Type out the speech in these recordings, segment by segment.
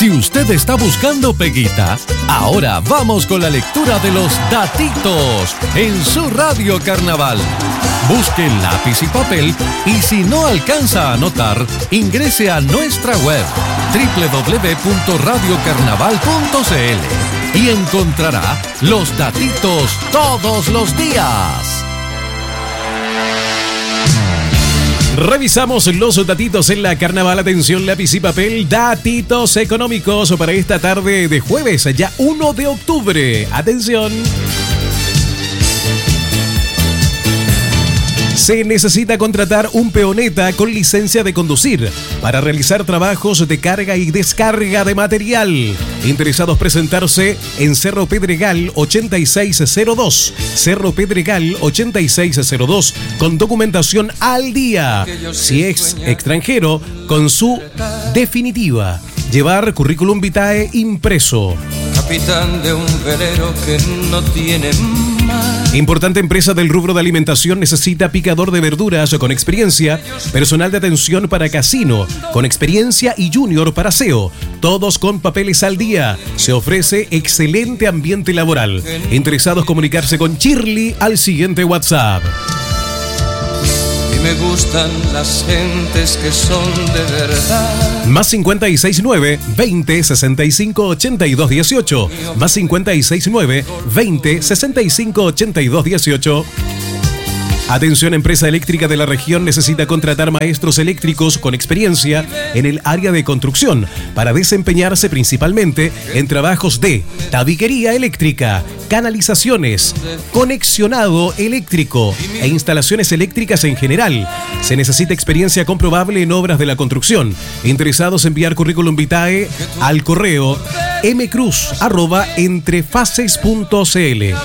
Si usted está buscando peguita, ahora vamos con la lectura de los datitos en su Radio Carnaval. Busque lápiz y papel y si no alcanza a anotar, ingrese a nuestra web www.radiocarnaval.cl y encontrará los datitos todos los días. Revisamos los datitos en la Carnaval. Atención, lápiz y papel. Datitos económicos para esta tarde de jueves, ya 1 de octubre. Atención. Se necesita contratar un peoneta con licencia de conducir para realizar trabajos de carga y descarga de material. Interesados presentarse en Cerro Pedregal 8602. Cerro Pedregal 8602 con documentación al día. Si es extranjero, con su definitiva. Llevar currículum vitae impreso. Capitán de un velero que no tiene mar. Importante empresa del rubro de alimentación necesita picador de verduras con experiencia, personal de atención para casino con experiencia y junior para SEO, todos con papeles al día. Se ofrece excelente ambiente laboral. Interesados comunicarse con Shirley al siguiente WhatsApp. Y me gustan las gentes que son de verdad. Más 569 20 65 82 18. Más 569 20 65 82 18. Atención, empresa eléctrica de la región necesita contratar maestros eléctricos con experiencia en el área de construcción para desempeñarse principalmente en trabajos de tabiquería eléctrica, canalizaciones, conexionado eléctrico e instalaciones eléctricas en general. Se necesita experiencia comprobable en obras de la construcción. Interesados, enviar currículum vitae al correo mcruz@entrefaces.cl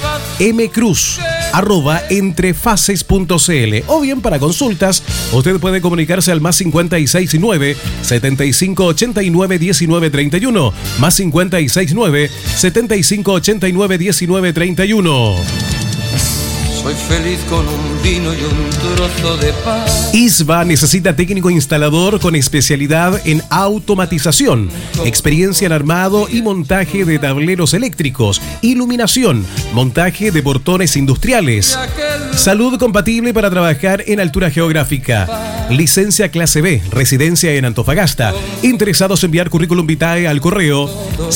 mcruz@entrefaces.cl o bien para consultas usted puede comunicarse al más 569 7589 1931 más 569 7589 1931. Soy feliz con un vino y un trozo de paz. ISBA necesita técnico instalador con especialidad en automatización, experiencia en armado y montaje de tableros eléctricos, iluminación, montaje de portones industriales. Salud compatible para trabajar en altura geográfica. Licencia clase B, residencia en Antofagasta. Interesados, enviar currículum vitae al correo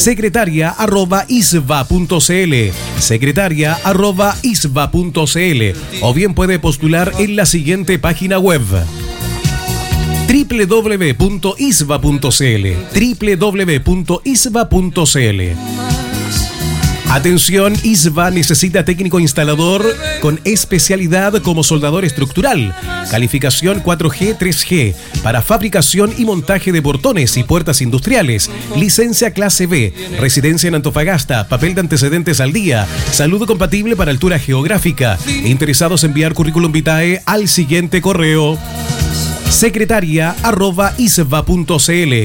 secretaria@isba.cl secretaria@isba.cl o bien puede postular en la siguiente página web: www.isba.cl www.isba.cl. Atención, ISBA necesita técnico instalador con especialidad como soldador estructural, calificación 4G, 3G, para fabricación y montaje de portones y puertas industriales, licencia clase B, residencia en Antofagasta, papel de antecedentes al día, salud compatible para altura geográfica. Interesados, enviar currículum vitae al siguiente correo: secretaria@isba.cl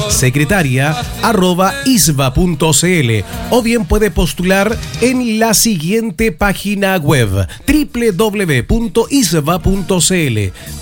secretaria@isba.cl o bien puede postular en la siguiente página web: www.isba.cl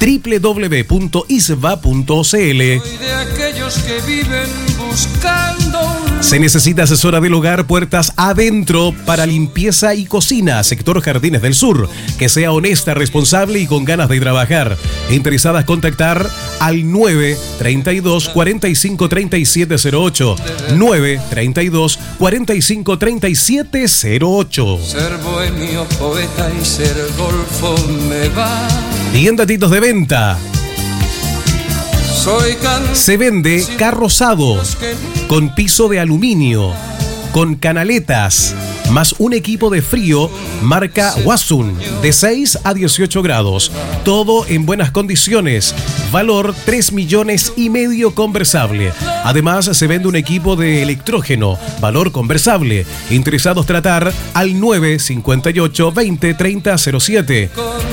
www.isba.cl. De aquellos que viven buscando un... Se necesita asesora del hogar puertas adentro para limpieza y cocina, sector Jardines del Sur, que sea honesta, responsable y con ganas de trabajar. Interesadas, contactar al 932 45 37 08 932 45 37 08. Ser bohemio, poeta y ser golfo me va. Y en datitos de venta, Soy se vende carrozado con piso de aluminio, con canaletas, más un equipo de frío marca Wasun de 6 a 18 grados. Todo en buenas condiciones. Valor 3,5 millones conversable. Además, se vende un equipo de electrógeno, valor conversable. Interesados, tratar al 958 20 30 07.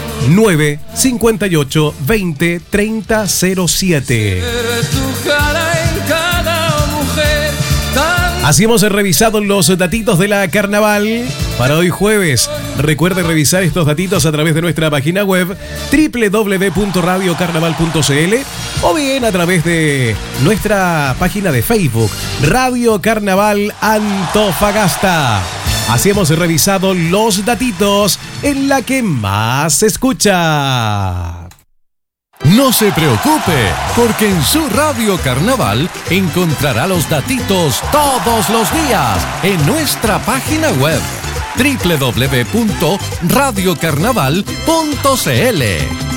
958 20 30 07. Así hemos revisado los datitos de la carnaval para hoy jueves. Recuerde revisar estos datitos a través de nuestra página web www.radiocarnaval.cl o bien a través de nuestra página de Facebook Radio Carnaval Antofagasta. Así hemos revisado los datitos en la que más se escucha. No se preocupe, porque en su Radio Carnaval encontrará los datitos todos los días en nuestra página web www.radiocarnaval.cl.